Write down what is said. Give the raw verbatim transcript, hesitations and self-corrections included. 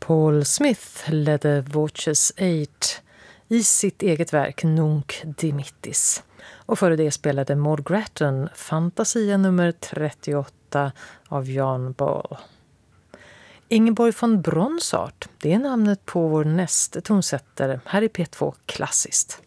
Paul Smith ledde Voces Eight i sitt eget verk Nunc Dimittis. Och före det spelade Maud Gratton Fantasia nummer trettioåtta av Jan Ball. Ingeborg von Bronsart, det är namnet på vår nästa tonsättare här i P två Klassiskt.